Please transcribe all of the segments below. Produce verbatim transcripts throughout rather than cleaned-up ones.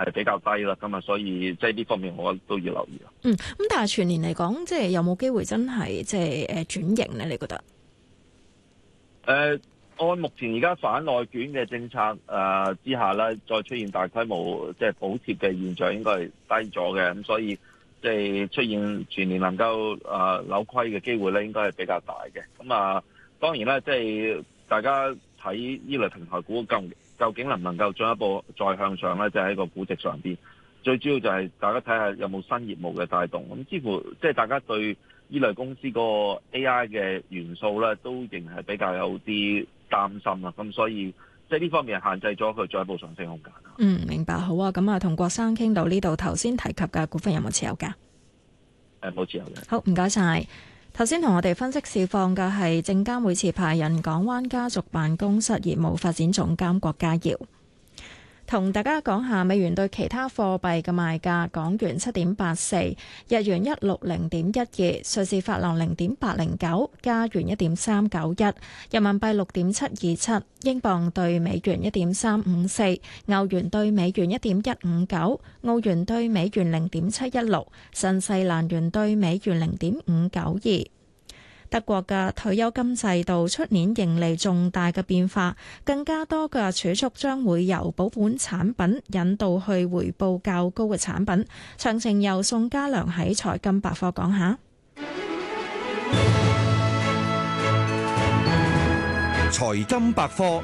係比較低啦。咁啊，所以即係呢方面我都要留意啦。 嗯，咁但係全年嚟講，即係有冇機會真係即係誒轉型咧？你覺得？誒、 呃，按目前而家反內卷嘅政策誒、呃、之下咧，再出現大規模即係補貼嘅現象，應該係低咗嘅。咁所以即係出現全年能夠誒、呃、扭虧嘅機會咧，應該係比較大嘅。咁啊、呃，當然啦，即係大家睇呢類平台股究究竟能唔能夠進一步再向上咧，就喺個估值上邊。最主要就係大家睇下有冇新業務嘅帶動。咁似乎即係大家對呢類公司個 A I 嘅元素咧，都仍係比較有啲擔心啦。咁所以即係呢方面限制咗佢進一步上升空間。 嗯，明白。好啊，咁啊，同郭生傾到呢度，頭先提及嘅股份有冇持有㗎？ 誒，冇持有嘅。 好，唔該晒。頭先同我哋分析市況嘅係證監會持牌人港灣家族辦公室業務發展總監郭家耀。同大家講下美元對其他貨幣嘅賣價：港元七點八四，日元一六零點一二，瑞士法郎零點八零九，加元一點三九一，人民幣六點七二七，英鎊對美元一點三五四，歐元對美元一點一五九，澳元對美元零點七一六，新西蘭元對美元零點五九二。德國嘅退休金制度出年迎嚟重大嘅變化，更加多嘅儲蓄將會由保本產品引導去回報較高嘅產品。詳情由宋家良喺財金百科講下。 財金百科，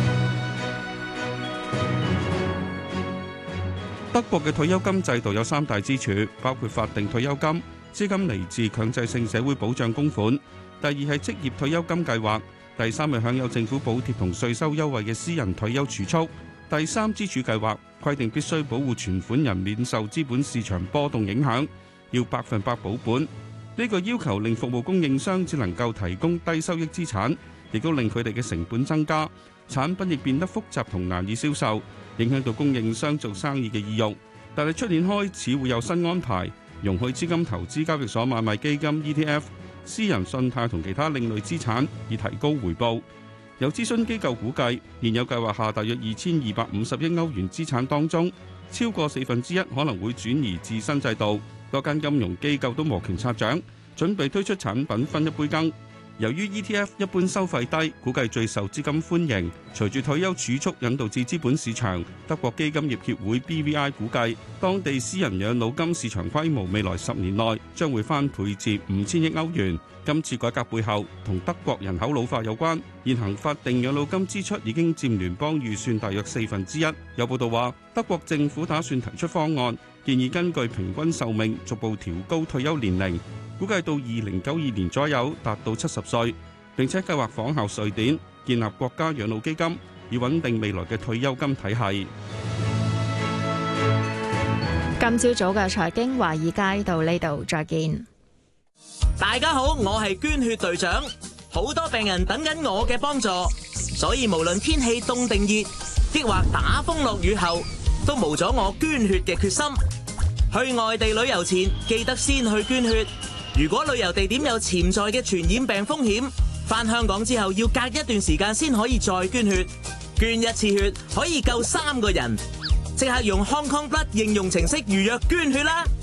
德國嘅退休金制度有三大支柱，包括法定退休金，資金嚟自強制性社會保障供款；第二係職業退休金計劃；第三係享有政府補貼同稅收優惠嘅私人退休儲蓄。第三支柱計劃規定必須保護存款人免受資本市場波動影響，要百分百保本。呢個要求令服務供應商只能夠提供低收益資產，亦都令佢哋嘅成本增加，產品亦變得複雜同難以銷售，影響到供應商做生意嘅意欲。但係出年開始會有新安排，容許資金投資交易所買賣基金 E T F、私人信貸同其他另類資產，以提高回報。有諮詢機構估計，現有計劃下大約二千二百五十億歐元資產當中，超過四分之一可能會轉移至新制度。多間金融機構都摩拳擦掌，準備推出產品分一杯羹。由於 E T F 一般收費低，估計最受資金歡迎。隨住退休儲蓄引導至資本市場，德國基金業協會 B V I 估計，當地私人養老金市場規模未來十年內將會翻倍至五千億歐元。今次改革背後同德國人口老化有關，現行法定養老金支出已經佔聯邦預算大約四分之一。有報道話，德國政府打算提出方案，建議根據平均壽命逐步調高退休年齡，估計到二零九二年左右達到七十歲，並且計劃仿效瑞典建立國家養老基金，以穩定未來嘅退休金體系。 今朝早嘅財經華爾街到呢度再見。 大家好，我係捐血隊長，好多病人等緊我嘅幫助，所以無論天氣凍定熱，抑或打風落雨後，都無阻我捐血嘅決心。去外地旅遊前，記得先去捐血。如果旅遊地點有潛在嘅傳染病風險，返香港之後要隔一段時間先可以再捐血。捐一次血可以救三個人，即刻用 Hong Kong Blood 應用程式預約捐血啦！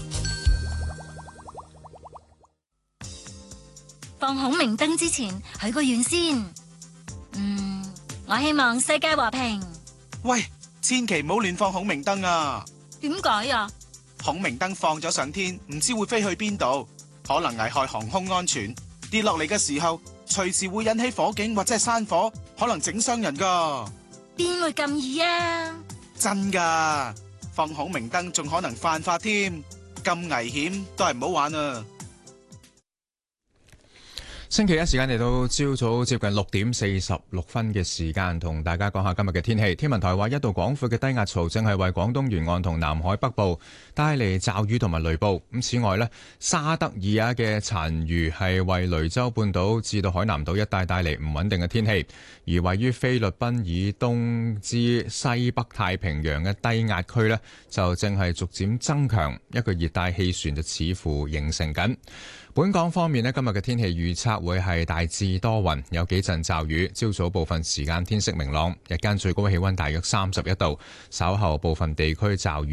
放孔明燈之前許個願先。嗯，我希望世界和平。 喂，千祈唔好亂放孔明燈啊！ 點解啊？ 孔明燈放咗上天，唔知會飛去邊度，可能危害航空安全。跌落嚟嘅時候，隨時會引起火警或者係山火，可能整傷人噶。 邊會咁易啊？ 真噶，放孔明燈仲可能犯法添，咁危險都係唔好玩啊！ 星期一時間嚟到朝早接近六點四十六分嘅時間，同大家講下今日嘅天氣。天文台話，一道廣闊嘅低壓槽正係為廣東沿岸同南海北部帶嚟驟雨同埋雷暴。咁此外呢，沙德爾亞嘅殘餘係為雷州半島至到海南島一帶帶嚟唔穩定嘅天氣。而位於菲律賓以東至西北太平洋嘅低壓區呢，就正係逐漸增強，一個熱帶氣旋就似乎形成緊。本港方面呢，今日嘅天氣預測會係大致多雲，有幾陣驟雨。朝早部分時間天色明朗，日間最高氣溫大約三十一度，稍後部分地區驟雨。